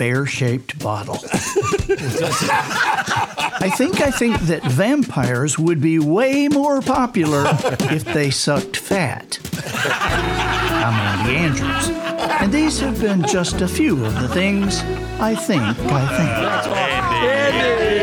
bear-shaped bottle. I think that vampires would be way more popular if they sucked fat. I'm Andy Andrews, and these have been just a few of the things I think.